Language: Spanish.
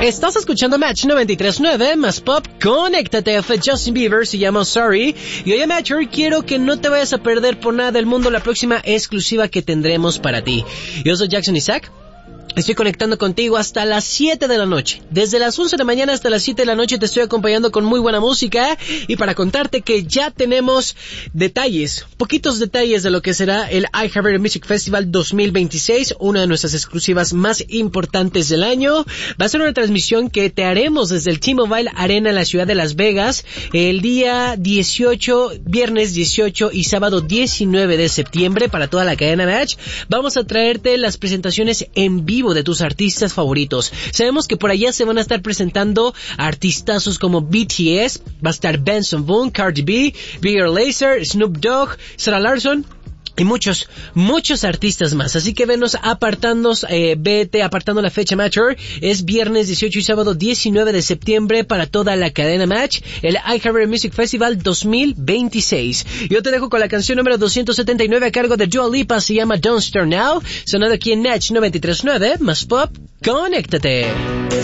Estás escuchando Match 93.9 más Pop. Conéctate. Fue Justin Bieber, se llama Sorry. Y oye, Matcher, quiero que no te vayas a perder por nada del mundo la próxima exclusiva que tendremos para ti. Yo soy Jackson Isaac. Estoy conectando contigo hasta las 7 de la noche. Desde las 11 de la mañana hasta las 7 de la noche te estoy acompañando con muy buena música y para contarte que ya tenemos detalles, poquitos detalles de lo que será el iHeartRadio Music Festival 2026, una de nuestras exclusivas más importantes del año. Va a ser una transmisión que te haremos desde el T-Mobile Arena en la ciudad de Las Vegas el día 18, viernes 18 y sábado 19 de septiembre para toda la cadena Match. Vamos a traerte las presentaciones en vivo de tus artistas favoritos. Sabemos que por allá se van a estar presentando artistazos como BTS, va a estar Benson Boone, Cardi B, Bigger Laser, Snoop Dogg, Sarah Larson y muchos artistas más. Así que vete apartando la fecha, Matcher. Es viernes 18 y sábado 19 de septiembre para toda la cadena Match, el iHeartRadio Music Festival 2026. Yo te dejo con la canción número 279 a cargo de Dua Lipa, se llama Don't Start Now, sonando aquí en Match 93.9 más Pop. Conéctate.